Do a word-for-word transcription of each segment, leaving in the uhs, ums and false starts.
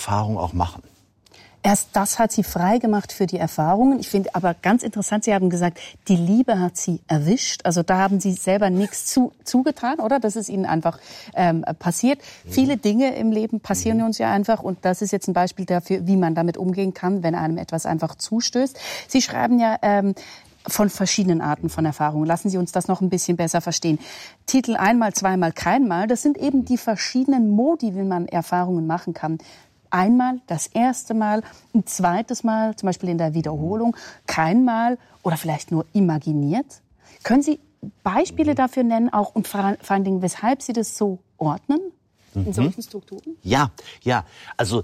Erfahrung auch machen. Erst das hat sie frei gemacht für die Erfahrungen. Ich finde aber ganz interessant, Sie haben gesagt, die Liebe hat Sie erwischt. Also da haben Sie selber nichts zu, zugetan, oder? Das ist Ihnen einfach ähm, passiert. Mhm. Viele Dinge im Leben passieren mhm. uns ja einfach. Und das ist jetzt ein Beispiel dafür, wie man damit umgehen kann, wenn einem etwas einfach zustößt. Sie schreiben ja ähm, von verschiedenen Arten von Erfahrungen. Lassen Sie uns das noch ein bisschen besser verstehen. Titel Einmal, Zweimal, Keinmal, das sind eben die verschiedenen Modi, wie man Erfahrungen machen kann. Einmal, das erste Mal, ein zweites Mal, zum Beispiel in der Wiederholung, kein Mal oder vielleicht nur imaginiert. Können Sie Beispiele dafür nennen, auch und vor allen Dingen, weshalb Sie das so ordnen, in solchen Strukturen? Ja, ja. Also,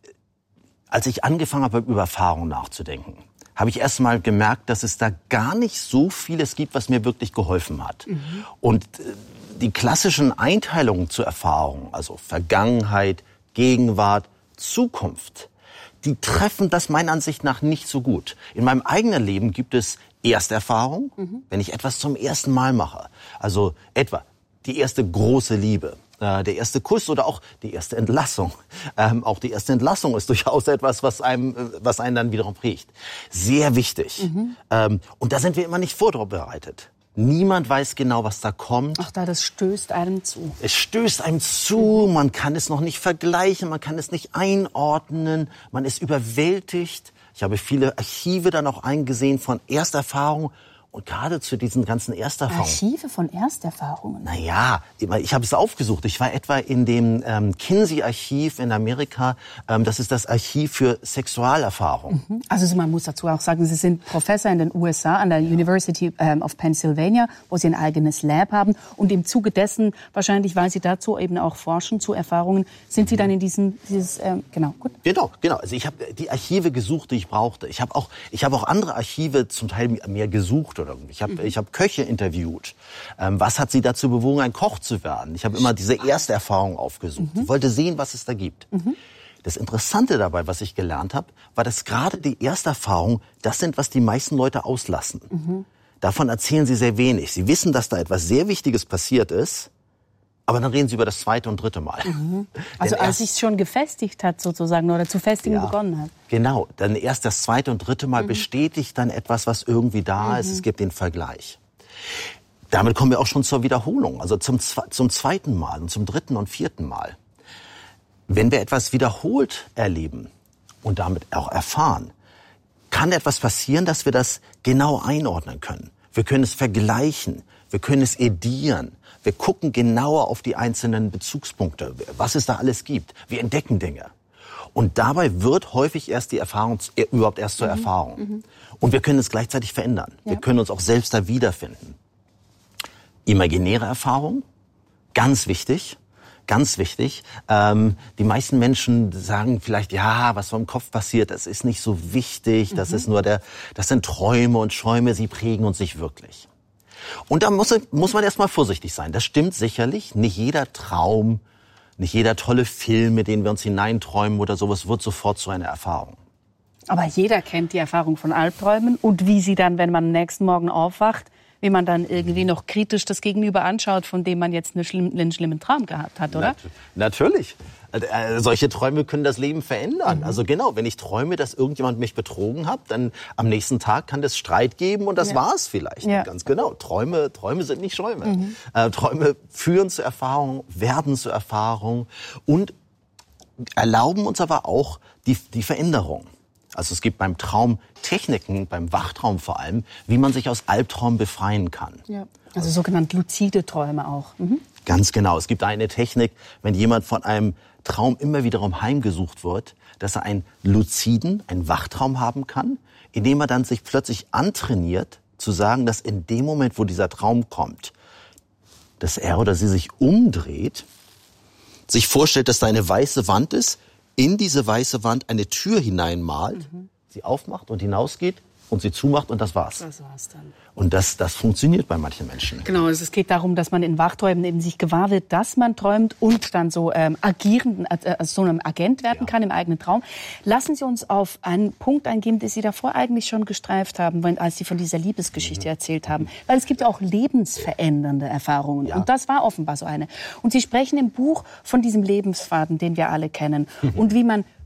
als ich angefangen habe, über Erfahrungen nachzudenken, habe ich erst mal gemerkt, dass es da gar nicht so vieles gibt, was mir wirklich geholfen hat. Mhm. Und die klassischen Einteilungen zur Erfahrung, also Vergangenheit, Gegenwart, Zukunft, die treffen das meiner Ansicht nach nicht so gut. In meinem eigenen Leben gibt es Ersterfahrung, mhm. wenn ich etwas zum ersten Mal mache. Also etwa die erste große Liebe, äh, der erste Kuss oder auch die erste Entlassung. Ähm, auch die erste Entlassung ist durchaus etwas, was einem, was einen dann wiederum prägt. Sehr wichtig. Mhm. Ähm, und da sind wir immer nicht vorbereitet. Niemand weiß genau, was da kommt. Ach da, das stößt einem zu. Es stößt einem zu, man kann es noch nicht vergleichen, man kann es nicht einordnen, man ist überwältigt. Ich habe viele Archive dann auch eingesehen von Ersterfahrungen. Und gerade zu diesen ganzen Ersterfahrungen. Archive von Ersterfahrungen? Naja, ich habe es aufgesucht. Ich war etwa in dem ähm, Kinsey-Archiv in Amerika. Ähm, das ist das Archiv für Sexualerfahrung. Mhm. Also man muss dazu auch sagen, Sie sind Professor in den U S A an der University ähm, of Pennsylvania, wo Sie ein eigenes Lab haben. Und im Zuge dessen, wahrscheinlich, weil Sie dazu eben auch forschen, zu Erfahrungen, sind Sie dann in diesen, dieses, ähm, genau, gut. Genau, genau. Also ich habe die Archive gesucht, die ich brauchte. Ich habe auch, ich habe auch andere Archive zum Teil mehr gesucht. Oder ich habe mhm. ich hab Köche interviewt. Ähm, was hat sie dazu bewogen, ein Koch zu werden? Ich habe immer diese erste Erfahrung aufgesucht. Mhm. Ich wollte sehen, was es da gibt. Mhm. Das Interessante dabei, was ich gelernt habe, war, dass gerade die Ersterfahrung das sind, was die meisten Leute auslassen. Mhm. Davon erzählen sie sehr wenig. Sie wissen, dass da etwas sehr Wichtiges passiert ist, aber dann reden sie über das zweite und dritte Mal. Mhm. Also als es schon gefestigt hat sozusagen oder zu festigen ja, begonnen hat. Genau, dann erst das zweite und dritte Mal mhm. bestätigt dann etwas, was irgendwie da mhm. ist. Es gibt den Vergleich. Damit kommen wir auch schon zur Wiederholung, also zum, zum zweiten Mal und zum dritten und vierten Mal. Wenn wir etwas wiederholt erleben und damit auch erfahren, kann etwas passieren, dass wir das genau einordnen können. Wir können es vergleichen, wir können es edieren. Wir gucken genauer auf die einzelnen Bezugspunkte, was es da alles gibt. Wir entdecken Dinge. Und dabei wird häufig erst die Erfahrung, überhaupt erst zur mhm. Erfahrung. Mhm. Und wir können es gleichzeitig verändern. Ja. Wir können uns auch selbst da wiederfinden. Imaginäre Erfahrung, ganz wichtig, ganz wichtig. Ähm, die meisten Menschen sagen vielleicht, ja, was vom Kopf passiert, das ist nicht so wichtig. Mhm. Das ist nur der, das sind Träume und Schäume, sie prägen uns nicht wirklich. Und da muss, muss man erstmal vorsichtig sein. Das stimmt sicherlich. Nicht jeder Traum, nicht jeder tolle Film, mit dem wir uns hineinträumen oder sowas, wird sofort zu einer Erfahrung. Aber jeder kennt die Erfahrung von Albträumen und wie sie dann, wenn man am nächsten Morgen aufwacht, wie man dann irgendwie noch kritisch das Gegenüber anschaut, von dem man jetzt einen schlimmen, einen schlimmen Traum gehabt hat, oder? Natürlich. Äh, solche Träume können das Leben verändern. Mhm. Also genau, wenn ich träume, dass irgendjemand mich betrogen hat, dann am nächsten Tag kann es Streit geben und das ja. war's vielleicht. Ja. Ganz genau. Träume, Träume sind nicht Schäume. Mhm. Äh, Träume führen zur Erfahrung, werden zur Erfahrung und erlauben uns aber auch die, die Veränderung. Also es gibt beim Traum Techniken, beim Wachtraum vor allem, wie man sich aus Albträumen befreien kann. Ja. Also sogenannte luzide Träume auch. Mhm. Ganz genau. Es gibt eine Technik, wenn jemand von einem Traum immer wiederum heimgesucht wird, dass er einen luziden, einen Wachtraum haben kann, indem er dann sich plötzlich antrainiert, zu sagen, dass in dem Moment, wo dieser Traum kommt, dass er oder sie sich umdreht, sich vorstellt, dass da eine weiße Wand ist, in diese weiße Wand eine Tür hineinmalt, mhm. sie aufmacht und hinausgeht und sie zumacht und das war's. Das war's dann. Und das, das funktioniert bei manchen Menschen. Genau, also es geht darum, dass man in Wachträumen eben sich gewahr wird, dass man träumt und dann so ähm, agierend, äh, so einem Agent werden ja. kann im eigenen Traum. Lassen Sie uns auf einen Punkt eingehen, den Sie davor eigentlich schon gestreift haben, wenn, als Sie von dieser Liebesgeschichte mhm. erzählt haben. Weil es gibt ja auch lebensverändernde Erfahrungen. Ja. Und das war offenbar so eine. Und Sie sprechen im Buch von diesem Lebensfaden, den wir alle kennen. Mhm. Und wie man